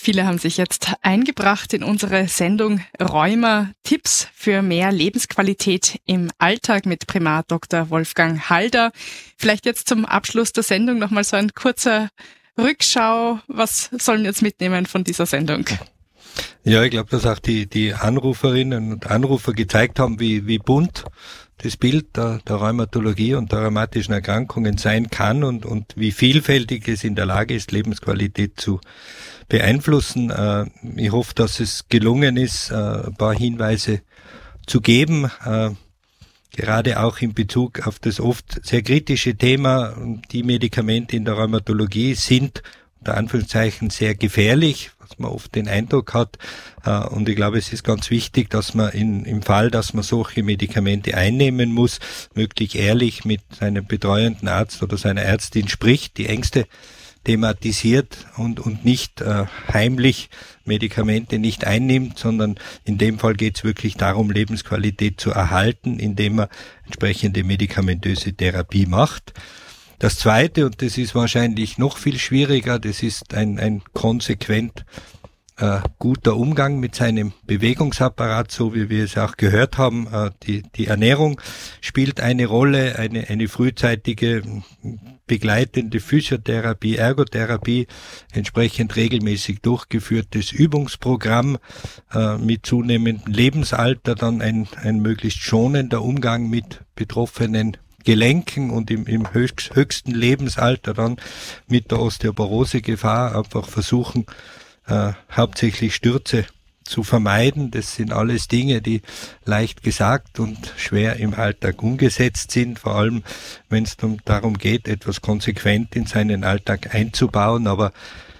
Viele haben sich jetzt eingebracht in unsere Sendung Rheuma. Tipps für mehr Lebensqualität im Alltag mit Primat Dr. Wolfgang Halder. Vielleicht jetzt zum Abschluss der Sendung nochmal so ein kurzer Rückschau. Was sollen wir jetzt mitnehmen von dieser Sendung? Ja, ich glaube, dass auch die Anruferinnen und Anrufer gezeigt haben, wie bunt das Bild der Rheumatologie und der rheumatischen Erkrankungen sein kann und wie vielfältig es in der Lage ist, Lebensqualität zu beeinflussen. Ich hoffe, dass es gelungen ist, ein paar Hinweise zu geben, gerade auch in Bezug auf das oft sehr kritische Thema, die Medikamente in der Rheumatologie sind unter Anführungszeichen sehr gefährlich, was man oft den Eindruck hat. Und ich glaube, es ist ganz wichtig, dass man im Fall, dass man solche Medikamente einnehmen muss, wirklich ehrlich mit seinem betreuenden Arzt oder seiner Ärztin spricht, die Ängste thematisiert und nicht heimlich Medikamente nicht einnimmt, sondern in dem Fall geht es wirklich darum, Lebensqualität zu erhalten, indem man entsprechende medikamentöse Therapie macht. Das Zweite, und das ist wahrscheinlich noch viel schwieriger, das ist ein konsequent guter Umgang mit seinem Bewegungsapparat, so wie wir es auch gehört haben. Die Ernährung spielt eine Rolle, eine frühzeitige begleitende Physiotherapie, Ergotherapie, entsprechend regelmäßig durchgeführtes Übungsprogramm, mit zunehmendem Lebensalter dann ein möglichst schonender Umgang mit betroffenen Gelenken und im höchsten Lebensalter dann mit der Osteoporosegefahr einfach versuchen, hauptsächlich Stürze zu vermeiden. Das sind alles Dinge, die leicht gesagt und schwer im Alltag umgesetzt sind, vor allem wenn es darum geht, etwas konsequent in seinen Alltag einzubauen. Aber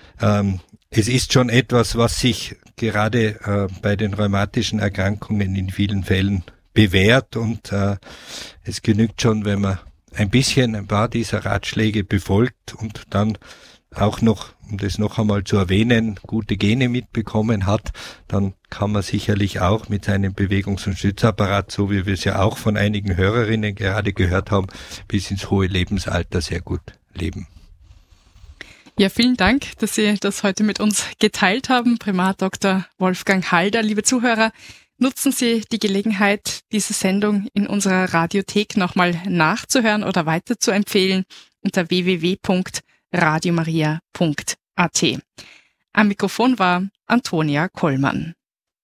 es ist schon etwas, was sich gerade bei den rheumatischen Erkrankungen in vielen Fällen bewährt und es genügt schon, wenn man ein paar dieser Ratschläge befolgt und dann auch noch, um das noch einmal zu erwähnen, gute Gene mitbekommen hat, dann kann man sicherlich auch mit seinem Bewegungs- und Stützapparat, so wie wir es ja auch von einigen Hörerinnen gerade gehört haben, bis ins hohe Lebensalter sehr gut leben. Ja, vielen Dank, dass Sie das heute mit uns geteilt haben. Primat Dr. Wolfgang Halder. Liebe Zuhörer, nutzen Sie die Gelegenheit, diese Sendung in unserer Radiothek nochmal nachzuhören oder weiterzuempfehlen unter www.radiomaria.at. Am Mikrofon war Antonia Kollmann.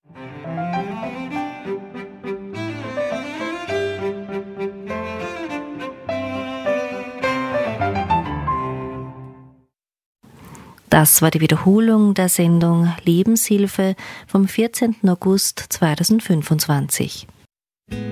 Das war die Wiederholung der Sendung Lebenshilfe vom 14. August 2025.